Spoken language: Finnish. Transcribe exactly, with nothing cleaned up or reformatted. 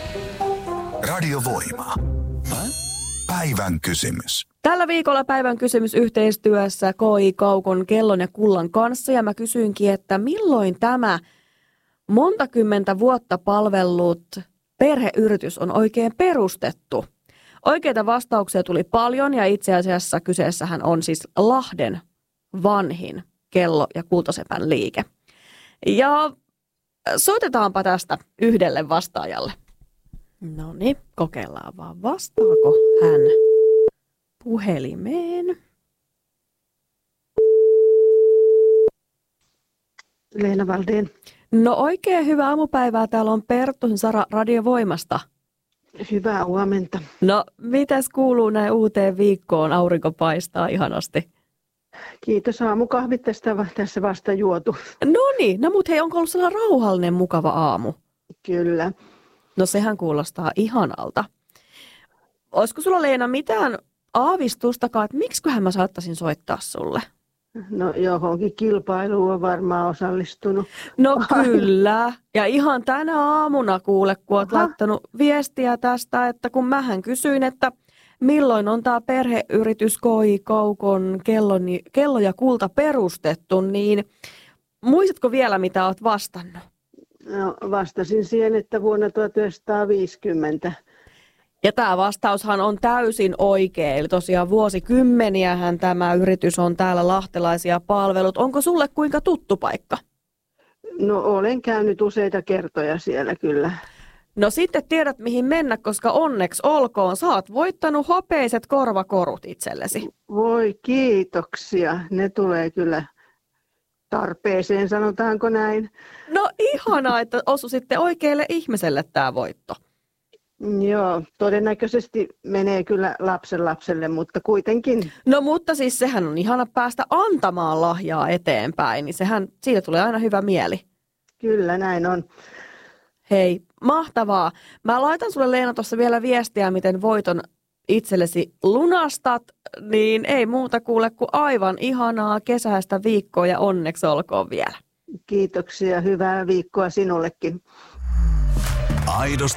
Radiovoima. Päivän kysymys. Tällä viikolla päivän kysymys yhteistyössä K I Kaukon Kellon ja Kullan kanssa. Ja mä kysyinkin, että milloin tämä monta kymmentä vuotta palvellut perheyritys on oikein perustettu? Oikeita vastauksia tuli paljon ja itse asiassa kyseessähän on siis Lahden vanhin kello- ja kultasepän liike. Ja soitetaanpa tästä yhdelle vastaajalle. No niin, kokeillaan vaan, vastaako hän puhelimeen. Leena Valdén. No oikein hyvää aamupäivää. Täällä on Perttu Sara Radiovoimasta. Hyvää huomenta. No mitäs kuuluu näin uuteen viikkoon? Aurinko paistaa ihanasti. Kiitos, aamukahvit tästä, tässä vasta juotu. No niin, no mut hei, onko ollut sellainen rauhallinen, mukava aamu? Kyllä. No sehän kuulostaa ihanalta. Olisiko sulla, Leena, mitään aavistustakaan, että miksiköhän mä saattaisin soittaa sulle? No johonkin kilpailuun on varmaan osallistunut. No kyllä. Ja ihan tänä aamuna kuule, kun oot Aha. laittanut viestiä tästä, että kun mähän kysyin, että milloin on tämä perheyritys K I Kaukon kellon, kello ja kulta perustettu, niin muistatko vielä, mitä oot vastannut? No, vastasin siihen, että vuonna tuhatyhdeksänsataaviisikymmentä. Ja tämä vastaushan on täysin oikea, eli tosiaan vuosikymmeniähän tämä yritys on täällä lahtelaisia palvelut. Onko sulle kuinka tuttu paikka? No olen käynyt useita kertoja siellä kyllä. No sitten tiedät mihin mennä, koska onneksi olkoon. Sä oot voittanut hopeiset korvakorut itsellesi. Voi kiitoksia, ne tulee kyllä tarpeeseen, sanotaanko näin. No ihanaa, että osui sitten oikealle ihmiselle tämä voitto. Joo, todennäköisesti menee kyllä lapsen lapselle, mutta kuitenkin. No mutta siis sehän on ihana päästä antamaan lahjaa eteenpäin, niin sehän, siitä tulee aina hyvä mieli. Kyllä näin on. Hei, mahtavaa. Mä laitan sulle, Leena, tuossa vielä viestiä, miten voiton itsellesi lunastat, niin ei muuta kuule kuin aivan ihanaa kesäistä viikkoa ja onneksi olkoon vielä. Kiitoksia, hyvää viikkoa sinullekin. Aidosti